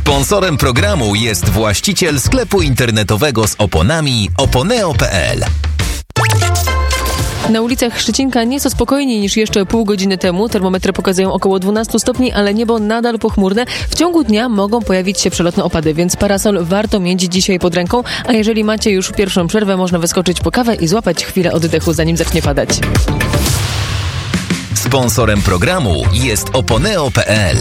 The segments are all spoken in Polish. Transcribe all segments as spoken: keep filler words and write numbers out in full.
Sponsorem programu jest właściciel sklepu internetowego z oponami oponeo kropka pe el. Na ulicach Szczecinka nieco spokojniej niż jeszcze pół godziny temu. Termometry pokazują około dwanaście stopni, ale niebo nadal pochmurne. W ciągu dnia mogą pojawić się przelotne opady, więc parasol warto mieć dzisiaj pod ręką. A jeżeli macie już pierwszą przerwę, można wyskoczyć po kawę i złapać chwilę oddechu, zanim zacznie padać. Sponsorem programu jest oponeo kropka pe el.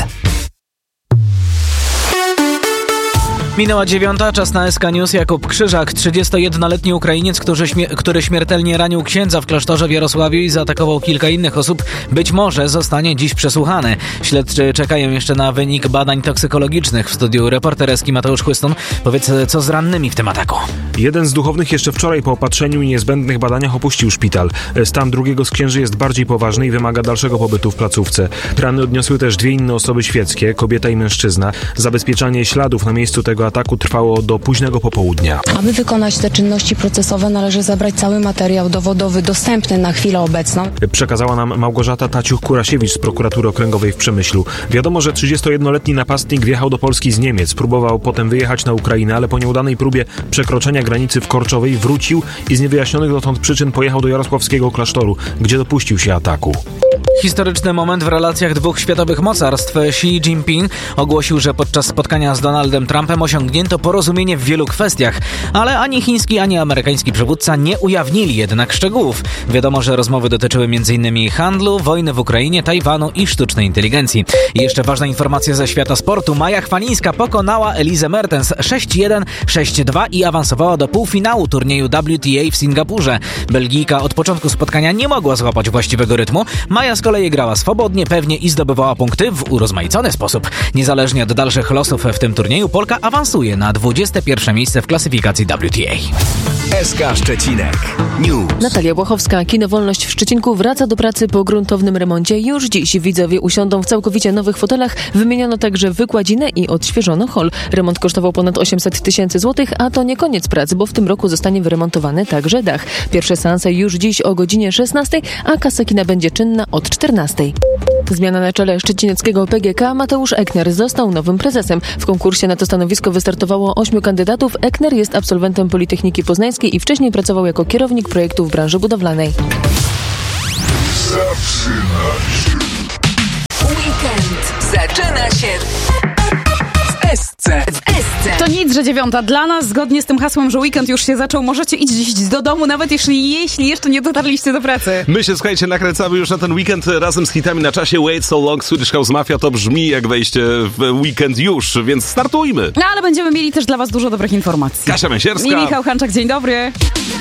Minęła dziewiąta, czas na S K News. Jakub Krzyżak, trzydziestojednoletni Ukrainiec, który, śmier- który śmiertelnie ranił księdza w klasztorze w Jarosławiu i zaatakował kilka innych osób, być może zostanie dziś przesłuchany. Śledczy czekają jeszcze na wynik badań toksykologicznych. W studiu reporter Eski Mateusz Chłystun. Powiedz, co z rannymi w tym ataku? Jeden z duchownych jeszcze wczoraj po opatrzeniu i niezbędnych badaniach opuścił szpital. Stan drugiego z księży jest bardziej poważny i wymaga dalszego pobytu w placówce. Rany odniosły też dwie inne osoby świeckie, kobieta i mężczyzna. Zabezpieczanie śladów na miejscu tego ataku trwało do późnego popołudnia. Aby wykonać te czynności procesowe, należy zebrać cały materiał dowodowy dostępny na chwilę obecną. Przekazała nam Małgorzata Taciuch-Kurasiewicz z prokuratury okręgowej w Przemyślu. Wiadomo, że trzydziestojednoletni napastnik wjechał do Polski z Niemiec. Próbował potem wyjechać na Ukrainę, ale po nieudanej próbie przekroczenia granicy w Korczowej wrócił i z niewyjaśnionych dotąd przyczyn pojechał do jarosławskiego klasztoru, gdzie dopuścił się ataku. Historyczny moment w relacjach dwóch światowych mocarstw. Xi Jinping ogłosił, że podczas spotkania z Donaldem Trumpem osiągnięto porozumienie w wielu kwestiach, ale ani chiński, ani amerykański przywódca nie ujawnili jednak szczegółów. Wiadomo, że rozmowy dotyczyły m.in. handlu, wojny w Ukrainie, Tajwanu i sztucznej inteligencji. I jeszcze ważna informacja ze świata sportu. Maja Chwalińska pokonała Elizę Mertens sześć jeden, sześć dwa i awansowała do półfinału turnieju W T A w Singapurze. Belgijka od początku spotkania nie mogła złapać właściwego rytmu. Maja z kolei grała swobodnie, pewnie i zdobywała punkty w urozmaicony sposób. Niezależnie od dalszych losów w tym turnieju, Polka awansuje na dwudzieste pierwsze miejsce w klasyfikacji W T A. S K Szczecinek News. Natalia Błachowska. Kino Wolność w Szczecinku wraca do pracy po gruntownym remoncie. Już dziś widzowie usiądą w całkowicie nowych fotelach. Wymieniono także wykładzinę i odświeżono hol. Remont kosztował ponad osiemset tysięcy złotych, a to nie koniec pracy, bo w tym roku zostanie wyremontowany także dach. Pierwsze seanse już dziś o godzinie szesnastej, a kasa kina będzie czynna od czternastej. Zmiana na czele szczecineckiego P G K. Mateusz Ekner został nowym prezesem. W konkursie na to stanowisko wystartowało ośmiu kandydatów. Ekner jest absolwentem Politechniki Poznańskiej i wcześniej pracował jako kierownik projektu w branży budowlanej. Zaczyna się. Weekend zaczyna się w S C. W S C. To nic, że dziewiąta. Dla nas, zgodnie z tym hasłem, że weekend już się zaczął, możecie iść do domu, nawet jeśli, jeśli jeszcze nie dotarliście do pracy. My się, słuchajcie, nakręcamy już na ten weekend razem z hitami na czasie. Wait So Long, Swedish House Mafia. To brzmi jak wejście w weekend już, więc startujmy. No ale będziemy mieli też dla was dużo dobrych informacji. Kasia Męsierska I Michał Hanczak, dzień dobry.